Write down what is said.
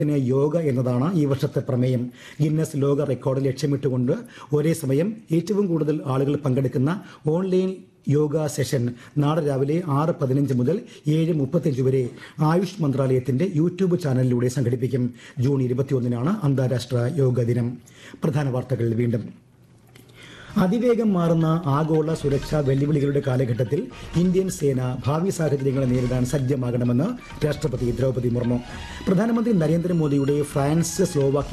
യോഗ എന്നതാണ് ഈ വർഷത്തെ പ്രമേയം. ഗിന്നസ് ലോക റെക്കോർഡ് ലക്ഷ്യമിട്ടുകൊണ്ട് ഒരേ സമയം ഏറ്റവും കൂടുതൽ ആളുകൾ പങ്കെടുക്കുന്ന ഓൺലൈൻ യോഗ സെഷൻ നാളെ രാവിലെ 6:15 മുതൽ 7:35 വരെ ആയുഷ് മന്ത്രാലയത്തിന്റെ യൂട്യൂബ് ചാനലിലൂടെ സംഘടിപ്പിക്കും. ജൂൺ 21 അന്താരാഷ്ട്ര യോഗ ദിനം. പ്രധാന വാർത്തകൾ വീണ്ടും. അതിവേഗം മാറുന്ന ആഗോള സുരക്ഷാ വെല്ലുവിളികളുടെ കാലഘട്ടത്തിൽ ഇന്ത്യൻ സേന ഭാവി സാഹചര്യങ്ങളെ നേരിടാൻ സജ്ജമാകണമെന്ന് രാഷ്ട്രപതി ദ്രൗപദി മുർമു. പ്രധാനമന്ത്രി നരേന്ദ്രമോദിയുടെ ഫ്രാൻസ്, സ്ലോവാക്യ